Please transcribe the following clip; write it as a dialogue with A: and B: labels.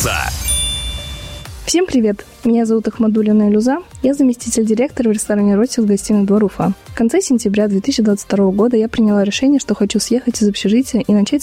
A: Ротиуса.
B: Всем привет! Меня зовут Ахмадуллина Илюза. Я заместитель директора в ресторане «Ротиус» гостиный двор Уфа. В конце сентября 2022 года я приняла решение, что хочу съехать из общежития и начать